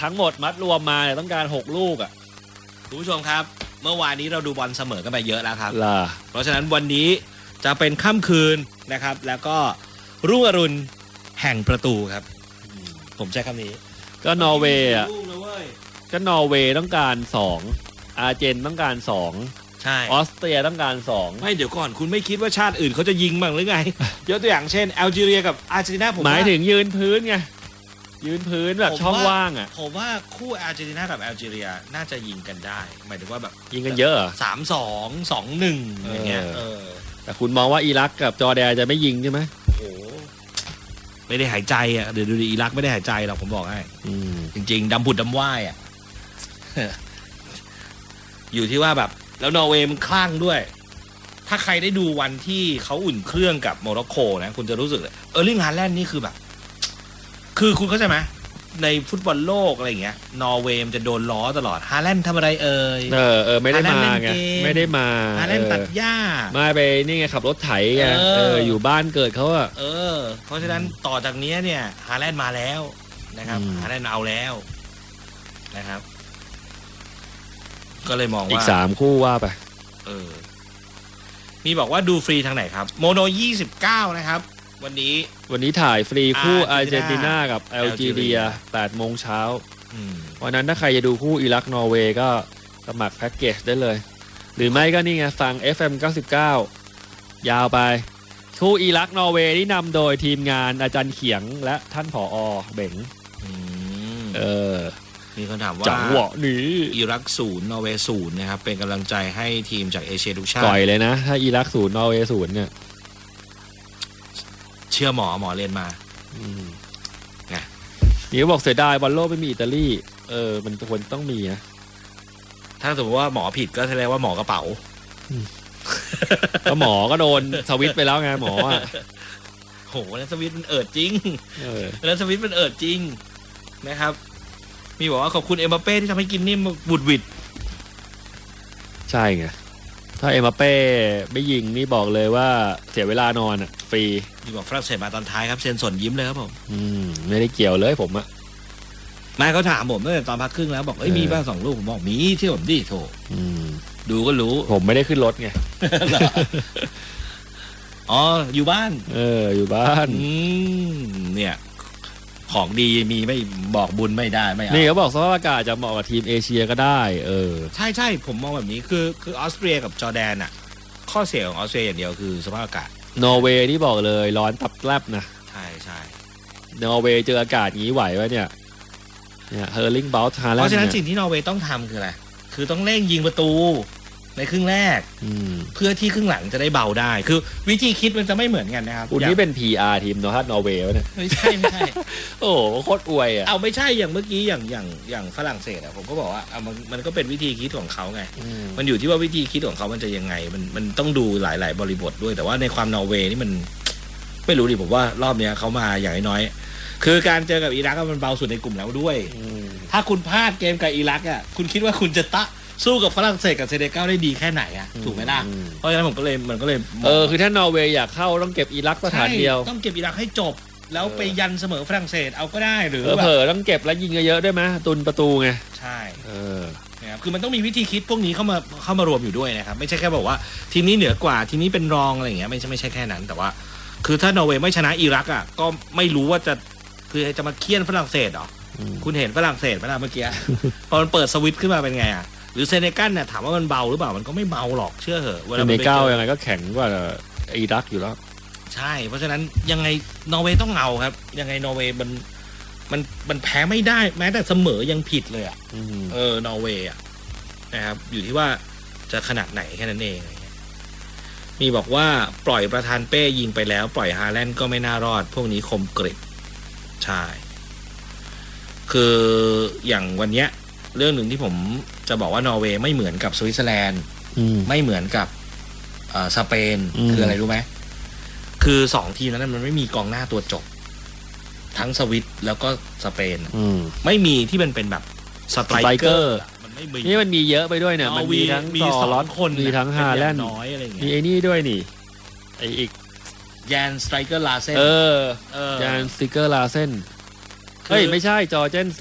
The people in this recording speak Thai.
ทั้งหมดมัดรวมมาเนี่ยต้องการ6ลูกอ่ะคุณผู้ชมครับเมื่อวานนี้เราดูบอลเสมอกันไปเยอะแล้วครับล่ะเพราะฉะนั้นวันนี้จะเป็นค่ำคืนนะครับแล้วก็รุ่งอรุณแห่งประตูครับผมใช้คำนี้ก็นอร์เวย์อ่ะก็นอร์เวย์ต้องการ2อาร์เจนต้องการ2 ใช่ออสเตรียต้องการ2 ไม่เดี๋ยวก่อนคุณไม่คิดว่าชาติอื่นเขาจะยิงบ้างหรือไง ยกตัวอย่างเช่นแอลจีเรียกับอาร์เจนตินาผมหมายถึงยืนพื้นไงยืนพื้นแบบช่องว่างอ่ะผมว่าคู่อาร์เจนตินากับแอลจีเรียน่าจะยิงกันได้หมายถึงว่าแบบยิงกันเยอะ 3-2 2-1อย่างเงี้ยแต่คุณมองว่าอิรักกับจอร์แดนจะไม่ยิงใช่ไหมโอ้ไม่ได้หายใจอ่ะเดี๋ยวดูดิอิรักไม่ได้หายใจหรอกผมบอกให้จริงๆดำผุดดำว่ายอ่ะ อยู่ที่ว่าแบบแล้วนอร์เวย์มันคลั่งด้วยถ้าใครได้ดูวันที่เขาอุ่นเครื่องกับโมร็อกโกนะคุณจะรู้สึกเลยเออร์ลิง ฮาแลนด์นี่คือแบบคือคุณเข้าใจไหมในฟุตบอลโลกอะไรอย่างเงี้ยนอร์เวย์มันจะโดนล้อตลอดฮาแลนด์ทำอะไรไม่ได้มาไงไม่ได้มาฮาแลนด์ตัดหญ้ามาไปนี่ไงขับรถไถไงอยู่บ้านเกิดเขาอะเพราะฉะนั้นต่อจากนี้เนี่ยฮาแลนด์มาแล้วนะครับฮาแลนด์เอาแล้วนะครับก็เลยมองว่าอีก3คู่ว่าไปมีบอกว่าดูฟรีทางไหนครับโมโน29นะครับวันนี้ถ่ายฟรีคู่อาร์เจนตินากับแอลจีเรีย 8 โมงเช้าวันนั้นถ้าใครจะดูคู่อิรักนอร์เวย์ก็สมัครแพ็กเกจได้เลยหรือไม่ก็นี่ไงฟัง FM 99ยาวไปคู่อิรักนอร์เวย์ที่นำโดยทีมงานอาจารย์เขียงและท่านผอ.เบ๋งมีคนถามว่าจังหวะนี้อิรัก0นอร์เวย์0นะครับเป็นกำลังใจให้ทีมจากเอเชียทุกชาติก่อยเลยนะถ้าอิรัก0นอร์เวย์0เนี่ยเชื่อหมอเรียนมาไงนี่บอกเสียดายบอลโลกไม่มีอิตาลีมันควรต้องมีนะถ้าสมมติว่าหมอผิดก็แสดงว่าหมอกระเป๋าก็หมอก็โดนสวิตไปแล้วไงหมอโหแล้วสวิตมันจริงแล้วสวิตมันจริงนะครับมีบอกว่าขอบคุณเอ็มบัปเป้ที่ทำให้กินนิ่มบุดวิดใช่ไงถ้าเอ็มบัปเป้ไม่ยิงนี่บอกเลยว่าเสียเวลานอนอ่ะฟรีมีบอกฝรั่งเศสมาตอนท้ายครับเซนสนยิ้มเลยครับผมไม่ได้เกี่ยวเลยผมอะไม่เขาถามผมตั้งแต่ตอนพักครึ่งแล้วบอกมีบ้าง2 ลูกผมบอกมีที่ผมดิโถดูก็รู้ผมไม่ได้ขึ้นรถไงอ๋ออยู่บ้านอยู่บ้านเนี่ยของดีมีไม่บอกบุญไม่ได้ไม่เอานี่เขาบอกสภาพอากาศจะเหมาะกับทีมเอเชียก็ได้ใช่ผมมองแบบนี้คือออสเตรียกับจอร์แดนอ่ะข้อเสียของออสเตรียอย่างเดียวคือสภาพอากาศนอร์เวย์ที่บอกเลยร้อนตับแลบนะใช่นอร์เวย์เจออากาศงี้ไหววะเนี่ยเฮอร์ลิงบอลฮาแลนด์เพราะฉะนั้นสิ่งที่นอร์เวย์ต้องทำคืออะไรคือต้องเร่งยิงประตูในครึ่งแรกเพื่อที่ครึ่งหลังจะได้เบาได้คือวิธีคิดมันจะไม่เหมือนกันนะครับคุณนี่เป็น PR ทีมนอร์เวย์วะเนี่ยไม่ใช่โอ้โคตรอวยอ่ะเอาไม่ใช่อย่างเมื่อกี้อย่างฝรั่งเศสอ่ะผมก็บอกว่ามันก็เป็นวิธีคิดของเขาไงมันอยู่ที่ว่าวิธีคิดของเขามันจะยังไงมันต้องดูหลายๆบริบทด้วยแต่ว่าในความนอร์เวย์นี่มันไม่รู้ดิผมว่ารอบนี้เขามาอย่างน้อยคือการเจอกับอิรักมันเบาสุดในกลุ่มแล้วด้วยถ้าคุณพลาดเกมกับอิรักอ่ะคุณคิดว่าคุณจะสู้กับฝรั่งเศสกับเซเนกัลได้ดีแค่ไหนอ่ะถูกไหมล่ะเพราะฉะนั้นมันก็เลยคือถ้านอร์เวย์อยากเข้าต้องเก็บอิรักสถานเดียวต้องเก็บอิรักให้จบแล้วไปยันเสมอฝรั่งเศสเอาก็ได้หรือเผลอต้องเก็บแล้วยิงเยอะๆด้วยไหมตุนประตูไงใช่นะครับคือมันต้องมีวิธีคิดพวกนี้เข้ามารวมอยู่ด้วยนะครับไม่ใช่แค่บอกว่าทีมนี้เหนือกว่าทีมนี้เป็นรองอะไรอย่างเงี้ยไม่ใช่แค่นั้นแต่ว่าคือถ้านอร์เวย์ไม่ชนะอิรักอ่ะก็ไม่รู้ว่าคือจะมาเคี่ยนฝรั่งเศสหรอคุณเห็นฝรั่งเศสไหมล่ะเมื่อกี้พอมันเปิดสวิตช์ขึ้นมาเป็นไงอ่ะหรือเซเนกัลเนี่ยถามว่ามันเบาหรือเปล่ามันก็ไม่เบาหรอกเชื่อเหอะเซเนกัลยังไงก็แข็งกว่าอิรักอยู่แล้วใช่เพราะฉะนั้นยังไงนอร์เวย์ต้องเอาครับยังไงนอร์เวย์มันแพ้ไม่ได้แม้แต่เสมอยังผิดเลยอ่ะนอร์เวย์อ่ะนะครับอยู่ที่ว่าจะขนาดไหนแค่นั้นเองมีบอกว่าปล่อยประธานเป้ยิงไปแล้วปล่อยฮาแลนด์ก็ไม่น่ารอดพวกนี้คมกริบใช่คืออย่างวันเนี้ยเรื่องหนึ่งที่ผมจะบอกว่านอร์เวย์ไม่เหมือนกับสวิตเซอร์แลนด์ไม่เหมือนกับสเปนคืออะไรรู้ไหมคือ2 ทีมนั้นมันไม่มีกองหน้าตัวจบทั้งสวิตแล้วก็สเปนไม่มีที่มันเป็นแบบสไตรเกอร์มันไม่มีนี่มันมีเยอะไปด้วยเนี่ยมันมีทั้งซอลอสมีทั้งฮาแลนด์มีไอ้นี่ด้วยนี่ไอ้อีกแยนสไตรเกอร์ลาเซนแยนสไตรเกอร์ลาเซนเฮ้ยไม่ใช่จอร์เจนสไต